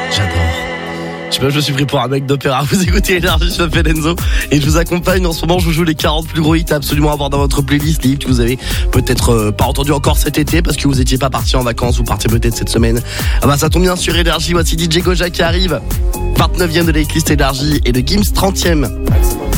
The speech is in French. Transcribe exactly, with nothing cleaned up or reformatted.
J'adore. Je sais pas, je me suis pris pour un mec d'opéra. Vous écoutez Énergie, je m'appelle Enzo et je vous accompagne en ce moment. Je vous joue les quarante plus gros hits à absolument avoir dans votre playlist, les hits que vous avez peut-être euh, pas entendu encore cet été parce que vous étiez pas parti en vacances, vous partez peut-être cette semaine. Ah bah ça tombe bien sur Énergie. Voici D J Goja qui arrive, vingt-neuvième de la playlist Énergie et de Gims trentième.